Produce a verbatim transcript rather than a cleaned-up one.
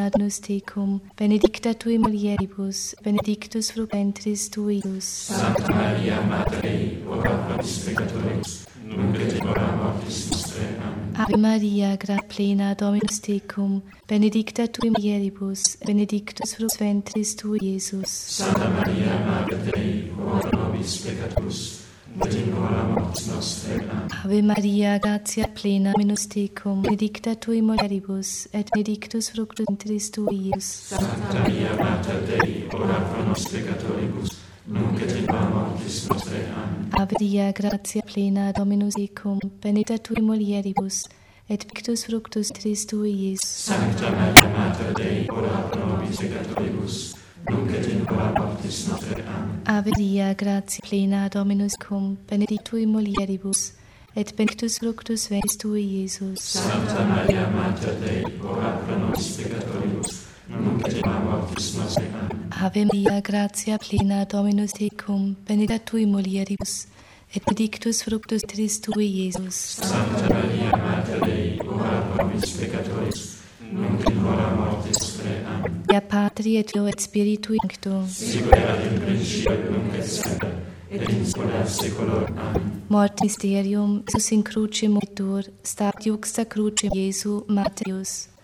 plena donus tecum, benedicta tui mulieribus, benedictus fructus ventris tui, Iesus. Santa Maria, Mater Dei, ora pro nobis peccatoribus, nunc et in hora mortis nostrae. Amen. Ave Maria, gratia plena, Dominus tecum, benedicta tui mulieribus, benedictus fructus ventris tui, Iesus. Santa Maria, Mater Dei, ora pro nobis peccatoribus, nunc et in hora mortis nostrae. Amen. Ave Maria, gratia plena, Dominus tecum, benedicta tui mulieribus, et benedictus fructus ventris tui, Iesus. Santa Maria, Mater Dei, ora pro nobis peccatoribus, nunc et in hora mortis nostrae. Amen. Ave Maria, gratia plena, Dominus tecum, benedicta tui mulieribus, et benedictus fructus ventris tui, Iesus. Sancta Maria, Mater Dei, ora pro nobis peccatoribus, nunc et in hora mortis nostrae. Amen. Ave Maria, gratia plena, Dominus tecum, benedicta tui mulieribus, et benedictus fructus ventris tui, Iesus. Santa Maria, Mater Dei, ora pro nobis peccatoribus, nunc et in hora mortis nostrae. Amen. Ave Maria, gratia plena, Dominus tecum, benedicta tui mulieribus, et benedictus fructus ventris tui, Iesus. Santa Maria, Mater Dei, ora pro nobis peccatoribus, nunc in hora mortis nostrae. Amen. Gloria Patri et Filio et Spiritui Sancto. Sic erat in principio et nunc et semper, et in saecula saeculorum. Amen. Mort mysterium, Iesus in cruce moritur, stat iuxta crucem Iesu Matthäus.